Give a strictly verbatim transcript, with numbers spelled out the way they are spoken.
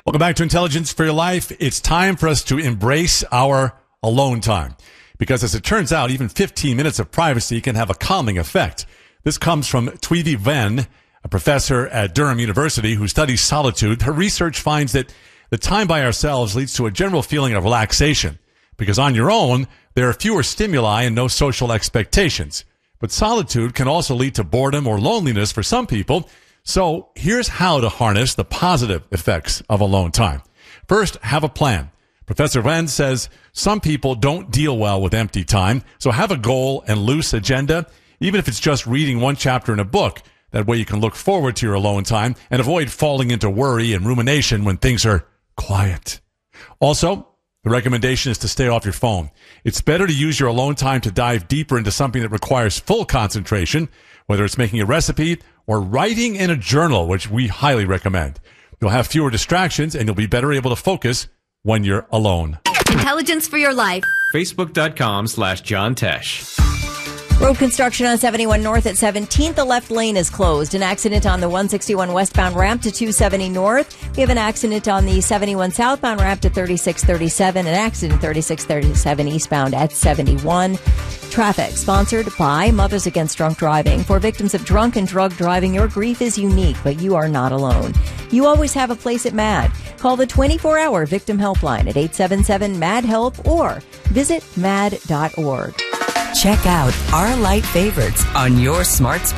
Welcome back to Intelligence for Your Life. It's time for us to embrace our alone time. Because as it turns out, even fifteen minutes of privacy can have a calming effect. This comes from Tweety Venn, a professor at Durham University who studies solitude. Her research finds that the time by ourselves leads to a general feeling of relaxation. Because on your own, there are fewer stimuli and no social expectations. But solitude can also lead to boredom or loneliness for some people. So here's how to harness the positive effects of alone time. First, have a plan. Professor Venn says some people don't deal well with empty time, so have a goal and loose agenda, even if it's just reading one chapter in a book. That way you can look forward to your alone time and avoid falling into worry and rumination when things are quiet. Also, the recommendation is to stay off your phone. It's better to use your alone time to dive deeper into something that requires full concentration, whether it's making a recipe or writing in a journal, which we highly recommend. You'll have fewer distractions and you'll be better able to focus when you're alone. Intelligence for Your Life. Facebook.com slash John Tesh. Road construction on seventy-one North at seventeenth. The left lane is closed. An accident on the one sixty-one westbound ramp to two seventy North. We have an accident on the seventy-one southbound ramp to thirty-six thirty-seven. An accident thirty-six thirty-seven eastbound at seventy-one. Traffic sponsored by Mothers Against Drunk Driving. For victims of drunk and drug driving, your grief is unique, but you are not alone. You always have a place at MAD. Call the twenty-four hour victim helpline at eight seven seven M A D HELP or visit mad dot org. Check out our light favorites on your smart speaker.